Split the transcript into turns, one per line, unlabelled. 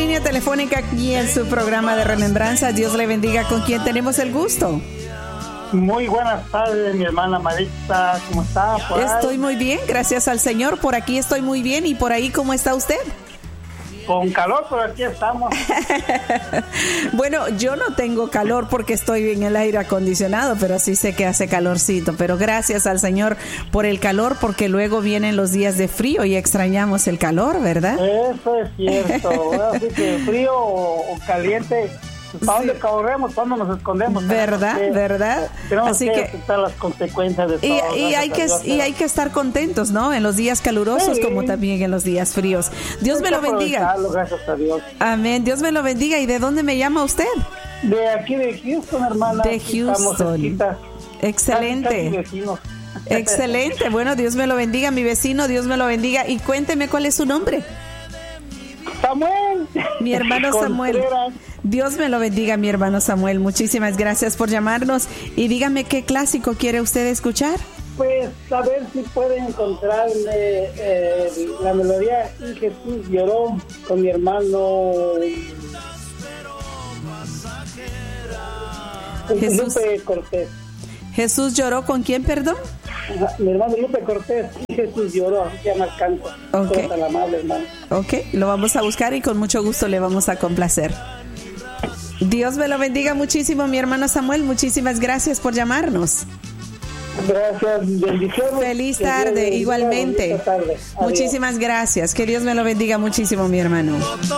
línea telefónica aquí en su programa de Remembranzas. Dios le bendiga. ¿Con quién tenemos el gusto?
Muy buenas tardes, mi hermana Maritza. ¿Cómo está?
Estoy muy bien, gracias al Señor. Por aquí estoy muy bien. ¿Y por ahí cómo está usted?
Con calor, pero aquí estamos.
Bueno, yo no tengo calor porque estoy en el aire acondicionado, pero sí sé que hace calorcito. Pero gracias al Señor por el calor, porque luego vienen los días de frío y extrañamos el calor, ¿verdad?
Eso es cierto. Así que frío o caliente, ¿para dónde corremos? ¿Cuándo nos escondemos?
¿Verdad?
Tenemos
Así
que aceptar las consecuencias de todo.
Y hay que estar contentos, ¿no? En los días calurosos, sí, como también en los días fríos. Dios me lo bendiga.
Gracias a Dios.
Amén. Dios me lo bendiga. ¿Y de dónde me llama usted?
De aquí de Houston, hermana.
De Houston. Excelente.
Casi
excelente. Bueno, Dios me lo bendiga, mi vecino. Dios me lo bendiga. Y cuénteme cuál es su nombre.
Samuel.
Mi hermano Samuel. Dios me lo bendiga, mi hermano Samuel. Muchísimas gracias por llamarnos. Y dígame qué clásico quiere usted escuchar.
Pues a ver si pueden encontrarme la melodía Y Jesús lloró con mi hermano Lupe Cortés.
¿Jesús lloró con quién, perdón?
Mi hermano Lupe Cortés, Y Jesús lloró, así se llama el canto.
Okay.
Tan amable, hermano.
Ok, lo vamos a buscar y con mucho gusto le vamos a complacer. Dios me lo bendiga muchísimo, mi hermano Samuel. Muchísimas gracias por llamarnos.
Gracias, bendiciones.
Feliz tarde, igualmente.
Tarde.
Muchísimas gracias. Que Dios me lo bendiga muchísimo, mi hermano.